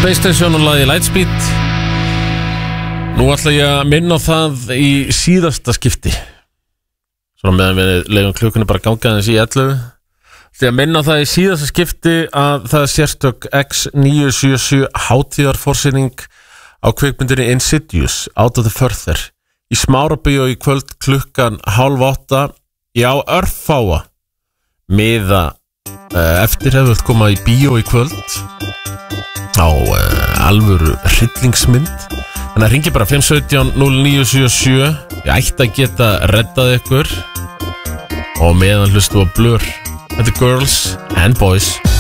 Space Station og lagið Lightspeed. Nú ætla ég að minna á það í síðasta skipti. Svona meðan við leifum klukkunni bara ganga aðeins í 11. Því að minna á það í síðasta skipti að það er sérstök X977 hátíðarforsýning á kvikmyndinni Insidious Out of the Further í Smárabíó í kvöld klukkan 7:30. Já, örfáa miða eftir hefur við koma í bíó í kvöld á alvöru hryllingsmynd. Þannig að ringi bara 517-0977. Ég ætti að geta reddað ykkur og meðan hlustu á Blur. Þetta er Girls and Boys.